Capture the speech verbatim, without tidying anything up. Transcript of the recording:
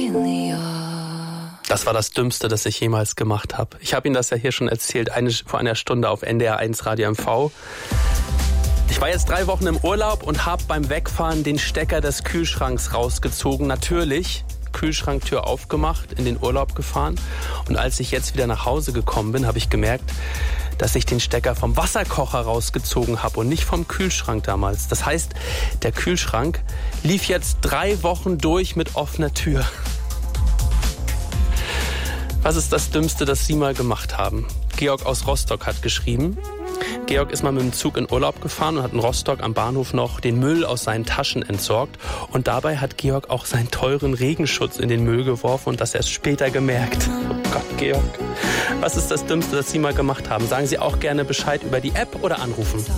Das war das Dümmste, das ich jemals gemacht habe. Ich habe Ihnen das ja hier schon erzählt, eine, vor einer Stunde auf N D R eins Radio M V. Ich war jetzt drei Wochen im Urlaub und habe beim Wegfahren den Stecker des Kühlschranks rausgezogen. Natürlich, Kühlschranktür aufgemacht, in den Urlaub gefahren. Und als ich jetzt wieder nach Hause gekommen bin, habe ich gemerkt, dass ich den Stecker vom Wasserkocher rausgezogen habe und nicht vom Kühlschrank damals. Das heißt, der Kühlschrank lief jetzt drei Wochen durch mit offener Tür. Was ist das Dümmste, das Sie mal gemacht haben? Georg aus Rostock hat geschrieben. Georg ist mal mit dem Zug in Urlaub gefahren und hat in Rostock am Bahnhof noch den Müll aus seinen Taschen entsorgt. Und dabei hat Georg auch seinen teuren Regenschutz in den Müll geworfen und das erst später gemerkt. Oh Gott, Georg. Was ist das Dümmste, das Sie mal gemacht haben? Sagen Sie auch gerne Bescheid über die App oder anrufen.